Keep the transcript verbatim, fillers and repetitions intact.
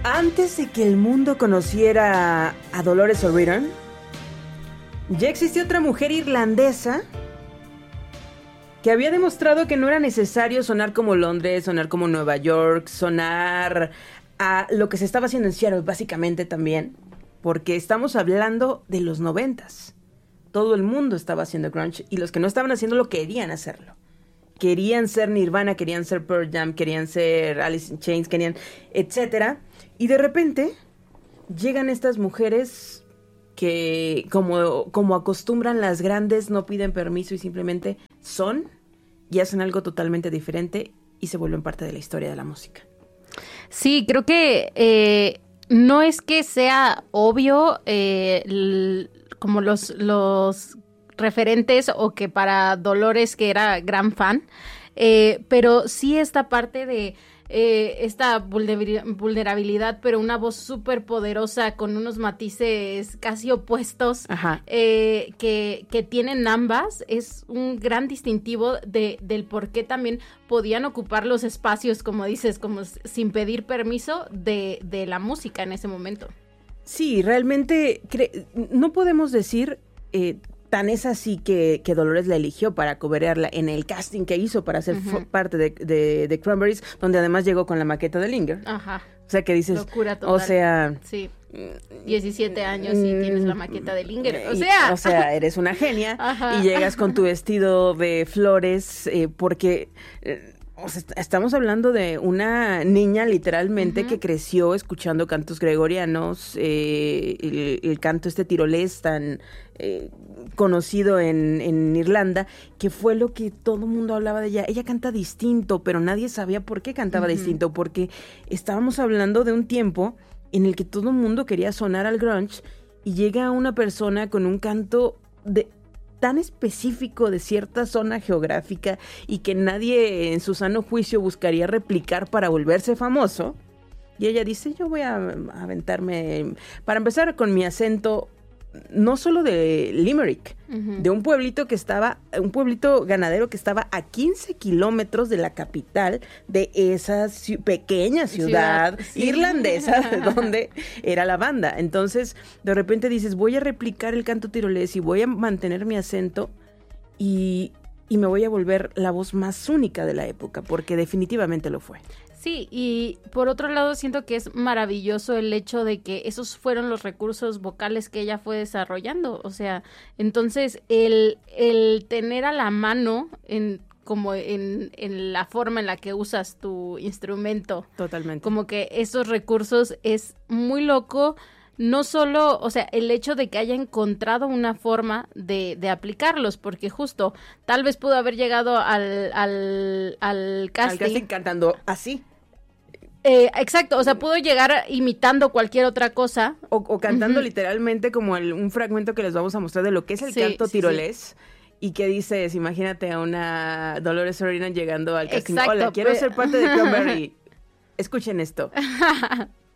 Antes de que el mundo conociera a Dolores O'Riordan, ya existía otra mujer irlandesa que había demostrado que no era necesario sonar como Londres, sonar como Nueva York, sonar a lo que se estaba haciendo en Seattle, básicamente también, porque estamos hablando de los noventas. Todo el mundo estaba haciendo grunge y los que no estaban haciéndolo querían hacerlo. Querían ser Nirvana, querían ser Pearl Jam, querían ser Alice in Chains, querían, etcétera. Y de repente llegan estas mujeres que, como, como acostumbran las grandes, no piden permiso y simplemente son y hacen algo totalmente diferente y se vuelven parte de la historia de la música. Sí, creo que eh, no es que sea obvio eh, l- como los, los referentes o que para Dolores, que era gran fan, eh, pero sí esta parte de eh, esta vulnerabilidad, pero una voz súper poderosa con unos matices casi opuestos eh, que, que tienen ambas, es un gran distintivo de, del por qué también podían ocupar los espacios, como dices, como sin pedir permiso de, de la música en ese momento. Sí, realmente cre- no podemos decir... Eh, Tan es así que, que Dolores la eligió para coberearla en el casting que hizo para ser uh-huh. parte de, de, de Cranberries, donde además llegó con la maqueta de Linger. Ajá. O sea que dices, locura total. O sea... Sí. diecisiete años y tienes la maqueta de Linger. O sea... Y, o sea, eres una genia. Ajá. Y llegas con tu vestido de flores eh, porque... Eh, O sea, estamos hablando de una niña literalmente uh-huh. que creció escuchando cantos gregorianos, eh, el, el canto este tirolés tan eh, conocido en, en Irlanda, que fue lo que todo el mundo hablaba de ella. Ella canta distinto, pero nadie sabía por qué cantaba uh-huh. distinto, porque estábamos hablando de un tiempo en el que todo el mundo quería sonar al grunge y llega una persona con un canto de... tan específico de cierta zona geográfica y que nadie en su sano juicio buscaría replicar para volverse famoso. Y ella dice, yo voy a aventarme, para empezar con mi acento, no solo de Limerick, uh-huh. de un pueblito que estaba, un pueblito ganadero que estaba a quince kilómetros de la capital de esa ci- pequeña ciudad, ciudad sí. irlandesa de donde era la banda. Entonces, de repente dices, voy a replicar el canto tirolés y voy a mantener mi acento y, y me voy a volver la voz más única de la época, porque definitivamente lo fue. Sí, y por otro lado siento que es maravilloso el hecho de que esos fueron los recursos vocales que ella fue desarrollando, o sea, entonces el, el tener a la mano en como en, en la forma en la que usas tu instrumento. Totalmente. Como que esos recursos es muy loco, no solo, o sea, el hecho de que haya encontrado una forma de, de aplicarlos, porque justo, tal vez pudo haber llegado al, al, al casting. Al casting cantando así. Eh, exacto, o sea, pudo llegar imitando cualquier otra cosa. O, o cantando uh-huh. literalmente como el, un fragmento que les vamos a mostrar de lo que es el sí, canto tirolés. Sí, sí. Y que dices, imagínate a una Dolores O'Riordan llegando al casting. Exacto, Hola, quiero pero... ser parte de Cranberry. Escuchen esto.